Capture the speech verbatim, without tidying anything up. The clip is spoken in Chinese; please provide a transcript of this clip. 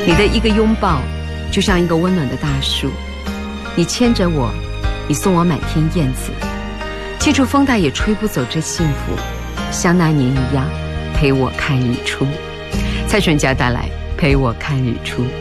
你的一个拥抱就像一个温暖的大树，你牵着我，你送我满天燕子，记住风大也吹不走这幸福，像那年一样陪我看日出。蔡淳佳带来陪我看日出。